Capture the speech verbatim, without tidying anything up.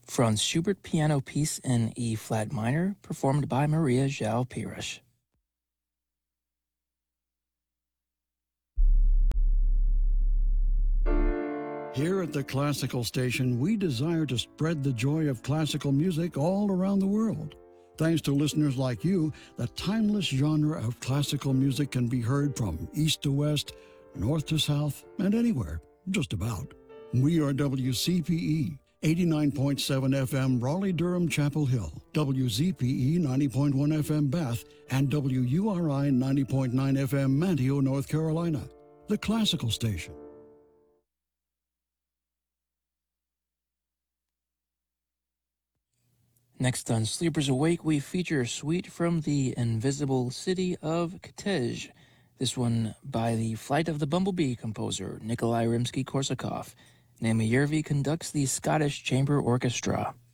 Franz Schubert Piano Piece in E-flat minor, performed by Maria João Pires. Here at the Classical Station, we desire to spread the joy of classical music all around the world. Thanks to listeners like you, the timeless genre of classical music can be heard from east to west, north to south, and anywhere, just about. We are W C P E, eighty-nine point seven F M Raleigh-Durham Chapel Hill, W Z P E ninety point one F M Bath, and W U R I ninety point nine F M Manteo, North Carolina. The Classical Station. Next on Sleepers Awake, we feature a suite from the Invisible City of Kitezh. This one by the Flight of the Bumblebee composer Nikolai Rimsky-Korsakov. Naima Yervi conducts the Scottish Chamber Orchestra.